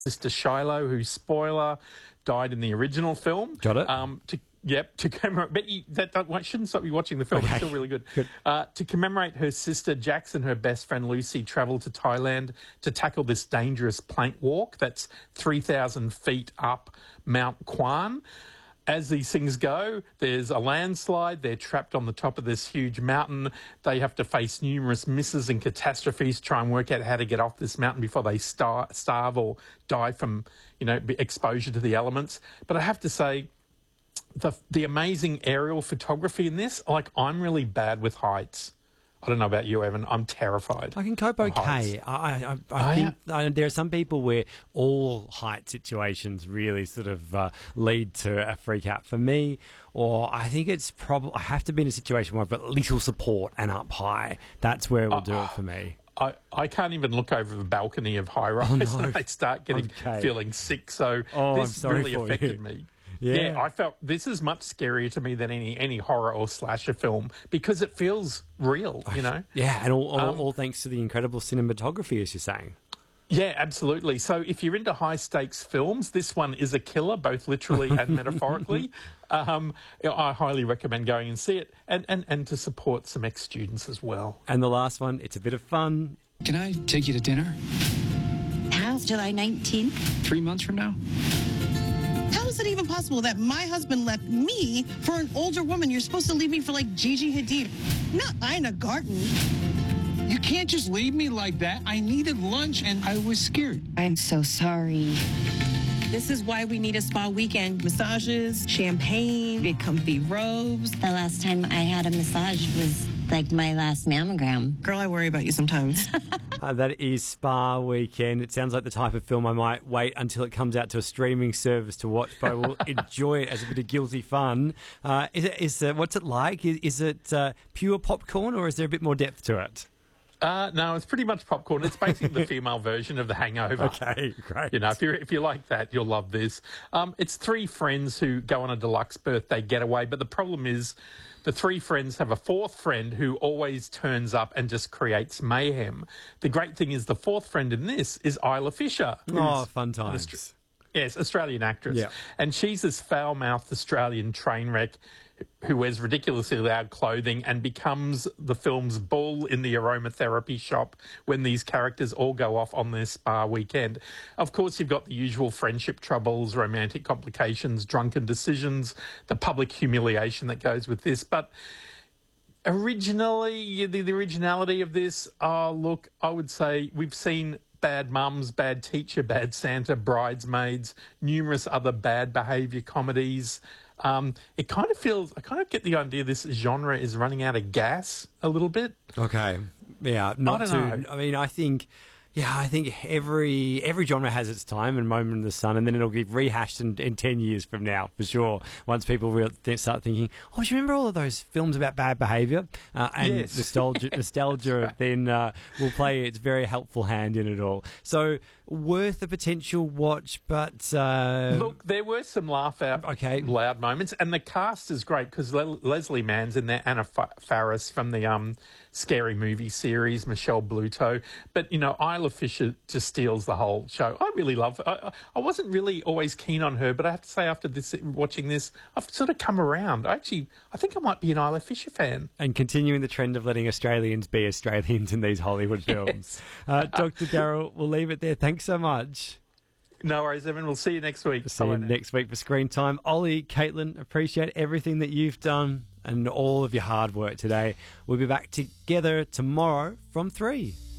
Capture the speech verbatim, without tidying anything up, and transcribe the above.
sister Shiloh, who, spoiler, died in the original film. Got it. Um, to Yep, to commemorate, but you, that, that shouldn't stop you watching the film. Okay. It's still really good. Good. Uh, to commemorate her sister Jax and her best friend Lucy travelled to Thailand to tackle this dangerous plank walk that's three thousand feet up Mount Kwan. As these things go, there's a landslide. They're trapped on the top of this huge mountain. They have to face numerous misses and catastrophes, try and work out how to get off this mountain before they star- starve or die from, you know, exposure to the elements. But I have to say, The the amazing aerial photography in this, like, I'm really bad with heights. I don't know about you, Evan. I'm terrified. I can cope of okay. heights. I, I, I Oh, think I, there are some people where all height situations really sort of uh, lead to a freak out. For me, or I think it's probably, I have to be in a situation where I've got little support and up high. That's where it will do it for me. I, I can't even look over the balcony of high rise. Oh, no. I start getting Okay. feeling sick. So Oh, I'm this sorry really for affected you. me. Yeah. Yeah, I felt this is much scarier to me than any any horror or slasher film because it feels real, you know? Yeah, and all, all, Um, all thanks to the incredible cinematography, as you're saying. Yeah, absolutely. So if you're into high stakes films, this one is a killer, both literally and metaphorically. Um, I highly recommend going and see it, and, and, and to support some ex-students as well. And the last one, it's a bit of fun. Can I take you to dinner? How's July nineteenth? Three months from now? How is it even possible that my husband left me for an older woman? You're supposed to leave me for, like, Gigi Hadid, not Ina Garten. You can't just leave me like that. I needed lunch and I was scared. I'm so sorry. This is why we need a spa weekend. Massages, champagne, big comfy robes. The last time I had a massage was like my last mammogram. Girl, I worry about you sometimes. Uh, that is Spa Weekend. It sounds like the type of film I might wait until it comes out to a streaming service to watch, but I will enjoy it as a bit of guilty fun. Uh, is it, is uh, what's it like? Is, is it uh, pure popcorn, or is there a bit more depth to it? Uh, no, it's pretty much popcorn. It's basically the female version of The Hangover. Okay, great. You know, if you if you like that, you'll love this. Um, it's three friends who go on a deluxe birthday getaway, but the problem is the three friends have a fourth friend who always turns up and just creates mayhem. The great thing is the fourth friend in this is Isla Fisher. Oh, who's fun an times. Austra- Yes, Australian actress. Yeah. And she's this foul-mouthed Australian train wreck who wears ridiculously loud clothing and becomes the film's bull in the aromatherapy shop when these characters all go off on their spa weekend. Of course, you've got the usual friendship troubles, romantic complications, drunken decisions, the public humiliation that goes with this. But originally, the, the originality of this, oh, look, I would say we've seen Bad Mums, Bad Teacher, Bad Santa, Bridesmaids, numerous other bad behaviour comedies. Um, it kind of feels, I kind of get the idea this genre is running out of gas a little bit. Okay, yeah, not I don't too. know. I mean, I think. Yeah, I think every every genre has its time and moment in the sun, and then it'll get rehashed in, in ten years from now, for sure, once people real, th- start thinking, oh, do you remember all of those films about bad behaviour? Uh, and Yes. nostalgia, nostalgia then uh, will play its very helpful hand in it all. So, worth a potential watch, but... Uh, Look, there were some laugh out Okay. loud moments, and the cast is great because Le- Leslie Mann's in there, Anna Fa- Faris from the um, Scary Movie series, Michelle Bluto. But, you know, Isla Fisher just steals the whole show. I really love her. I, I wasn't really always keen on her, but I have to say after this, watching this, I've sort of come around. I actually, I think I might be an Isla Fisher fan. and continuing the trend of letting Australians be Australians in these Hollywood films. Uh, Doctor Darryl, we'll leave it there. Thanks so much. No worries, Evan. We'll see you next week. See you Bye now. next week for Screen Time. Ollie, Caitlin, appreciate everything that you've done and all of your hard work today. We'll be back together tomorrow from three.